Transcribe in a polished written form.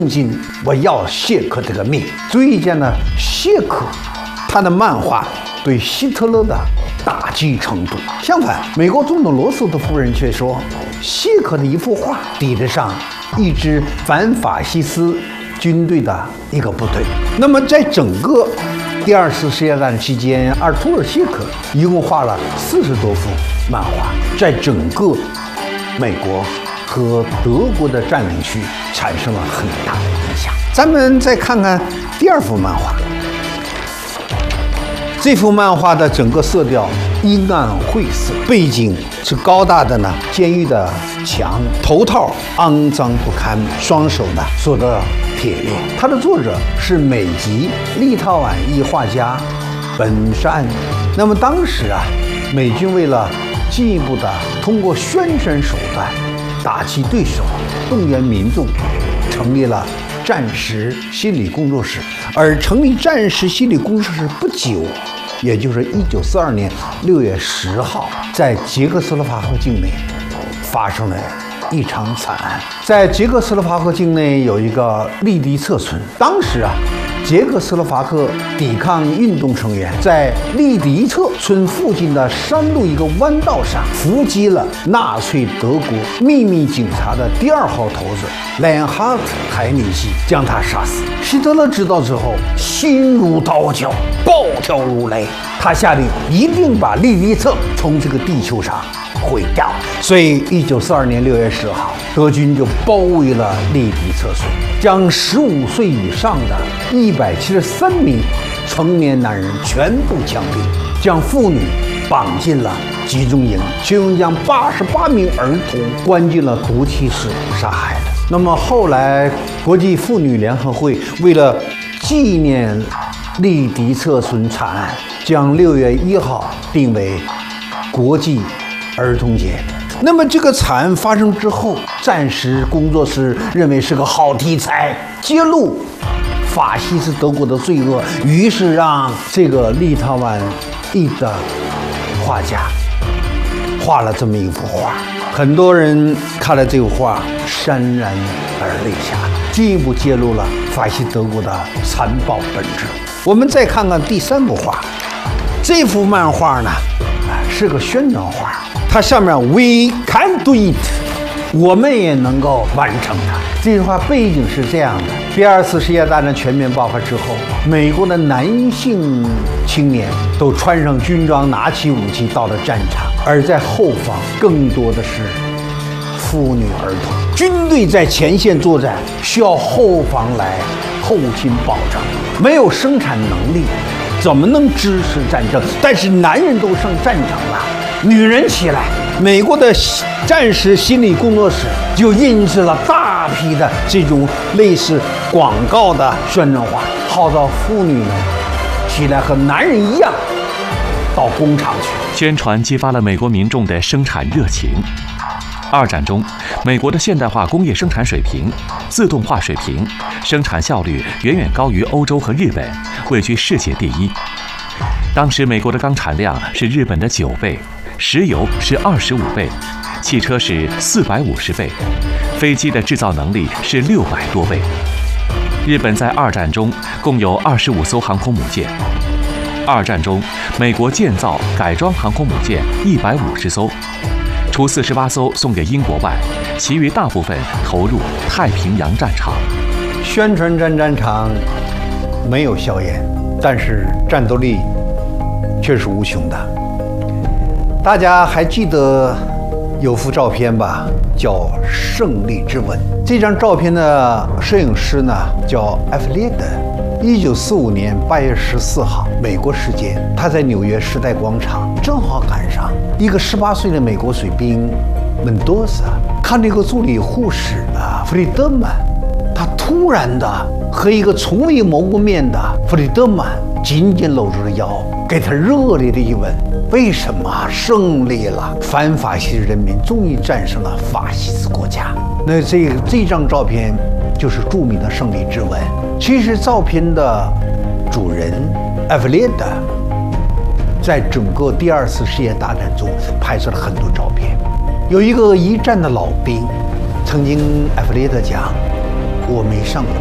尽我要谢克这个命。注意一下呢，谢克他的漫画对希特勒的打击程度。相反，美国总统罗斯福的夫人却说，谢克的一幅画抵得上一支反法西斯军队的一个部队。那么，在整个第二次世界大战期间，阿尔图尔·谢克一共画了40多幅漫画，在整个美国和德国的占领区产生了很大的影响。咱们再看看第二幅漫画，这幅漫画的整个色调阴暗晦涩，背景是高大的呢监狱的墙，头套肮脏不堪，双手呢锁得铁链。它的作者是美籍立陶宛裔画家本山。那么当时啊，美军为了进一步的通过宣传手段打击对手，动员民众，成立了战时心理工作室。而成立战时心理工作室不久，也就是1942年6月10号，在捷克斯洛伐克境内发生了一场惨案。在捷克斯洛伐克境内有一个利迪策村，当时啊，捷克斯洛伐克抵抗运动成员在利迪策村附近的山路一个弯道上伏击了纳粹德国秘密警察的第2号头子莱恩哈特·海尼希，将他杀死。希特勒知道之后，心如刀绞，暴跳如雷，他下令一定把利迪策从这个地球上毁掉。所以1942年6月10号，德军就包围了利迪策村，将15岁以上的173名成年男人全部枪毙，将妇女绑进了集中营，其中将88名儿童关进了毒气室杀害了。那么后来，国际妇女联合会为了纪念利迪策村惨案，将6月1号定为国际儿童节。那么这个惨案发生之后，战时工作室认为是个好题材，揭露法西斯德国的罪恶，于是让这个立陶宛裔的画家画了这么一幅画。很多人看了这幅画潸然而泪下，进一步揭露了法西德国的残暴本质。我们再看看第3幅画，这幅漫画呢，是个宣传画，它上面 We can do it， 我们也能够完成它。这句话背景是这样的：第2次世界大战全面爆发之后，美国的男性青年都穿上军装，拿起武器到了战场，而在后方更多的是妇女儿童。军队在前线作战，需要后方来后勤保障，没有生产能力，怎么能支持战争？但是男人都上战场了，女人起来。美国的战时心理工作室就印制了大批的这种类似广告的宣传画，号召妇女们起来和男人一样到工厂去。 宣传激发了美国民众的生产热情。2战中，美国的现代化工业生产水平、自动化水平、生产效率远远高于欧洲和日本，位居世界第1。当时美国的钢产量是日本的9倍，石油是25倍，汽车是450倍，飞机的制造能力是600多倍。日本在2战中共有25艘航空母舰。2战中，美国建造改装航空母舰150艘，除48艘送给英国外，其余大部分投入太平洋战场。 宣传战场没有硝烟，但是战斗力却是无穷的。大家还记得有幅照片吧，叫《胜利之吻》。这张照片的摄影师呢叫埃弗列德。1945年8月14号，美国时间，他在纽约时代广场，正好赶上一个18岁的美国水兵门多萨看那个助理护士弗里德曼，他突然的和一个从未谋过面的弗里德曼紧紧搂着腰，给他热烈的一吻。为什么？胜利了，反法西斯人民终于战胜了法西斯国家。那这张照片就是著名的胜利之吻。其实照片的主人埃弗列德在整个第2次世界大战中拍摄了很多照片。有一个一战的老兵曾经埃弗列德讲， 我没上过。